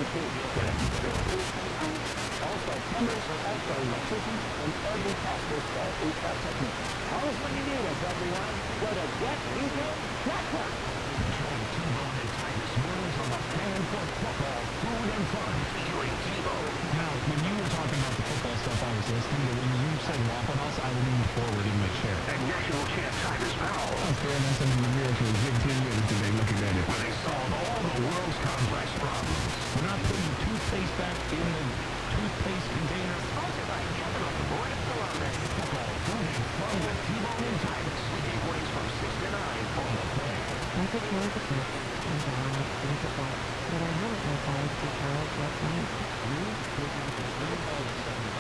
Also, plumbers, electricians, and every possible spare HVAC technique. Call us when you need us, everyone. We're the Get Eco.com. Join T-Bone and Titus mornings on the Fan for Football, Food and Fun, featuring T-Bone. Now, when you were talking about the football stuff, I was listening, but when you said Waffle House, I leaned forward in my chair. And national champ Titus Powell. I was throwing that some of the miracles. Big team minutes today looking at it. Where they solve all the world's complex problems. We're not putting toothpaste back in the toothpaste container. Sponsored by Kevin on the board of Columbus. Football, food and fun with T-Bone and Titus. Weekday mornings from 6 to 9 on the Fan. I could play the kids and down with football, but I haven't realized the Charles yet. You,